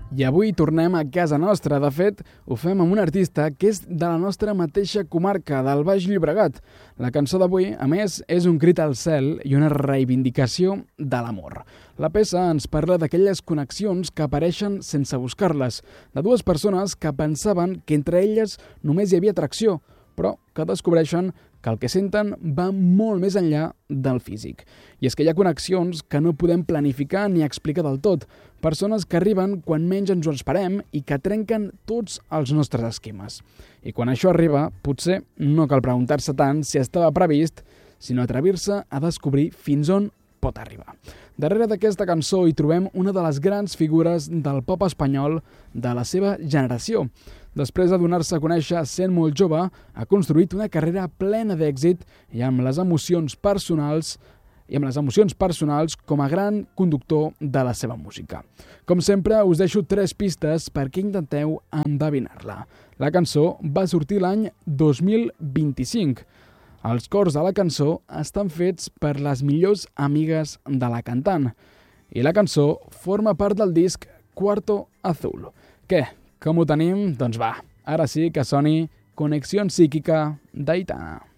I avui tornem a casa nostra. De fet, ho fem amb un artista que és de la nostra mateixa comarca, del Baix Llobregat. La cançó d'avui, a més, és un crit al cel i una reivindicació de l'amor. La peça ens parla d'aquelles connexions que apareixen sense buscar-les, de dues persones que pensaven que entre elles només hi havia atracció, però que descobreixen que el que senten va molt més enllà del físic. I és que hi ha connexions que no podem planificar ni explicar del tot. Persones que arriben quan menys ens ho esperem i que trenquen tots els nostres esquemes. I quan això arriba, potser no cal preguntar-se tant si estava previst, sinó atrevir-se a descobrir fins on pot arribar. Darrere d'aquesta cançó hi trobem una de les grans figures del pop espanyol de la seva generació. Després de donar-se a conèixer sent molt jove, ha construït una carrera plena d'èxit i amb les emocions personals com a gran conductor de la seva música. Com sempre, us deixo 3 pistes perquè intenteu endevinar-la. La cançó va sortir l'any 2025. Els cors de la cançó estan fets per les millors amigues de la cantant. I la cançó forma part del disc Cuarto Azul. Què? Com ho tenim? Doncs va, ara sí que soni Conexión Psíquica d'Aitana.